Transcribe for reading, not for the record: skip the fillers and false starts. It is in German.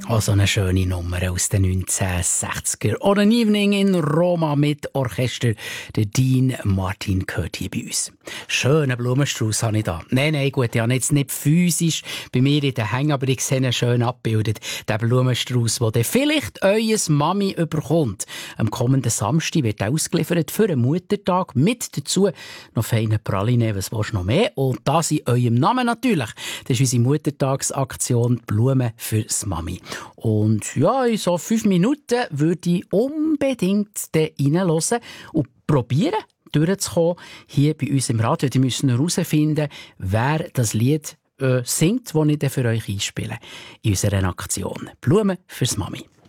Also eine schöne Nummer aus den 1960er. On an Evening in Roma mit Orchester. Der Dean Martin gehört hier bei uns. Schönen Blumenstrauß habe ich da. Nein, gut, ich habe jetzt nicht physisch bei mir in den Hängen, aber ich sehe ihn schön abgebildet. Der Blumenstrauß, den vielleicht euer Mami überkommt. Am kommenden Samstag wird er ausgeliefert für einen Muttertag. Mit dazu noch feine Praline, was willst du noch mehr? Und das in eurem Namen natürlich. Das ist unsere Muttertagsaktion Blumen fürs Mami. Und ja, in so 5 Minuten würde ich unbedingt reinhören und probieren, durchzukommen hier bei uns im Radio. Die müssen herausfinden, wer das Lied singt, das ich dann für euch einspiele in unserer Aktion Blumen fürs Mami.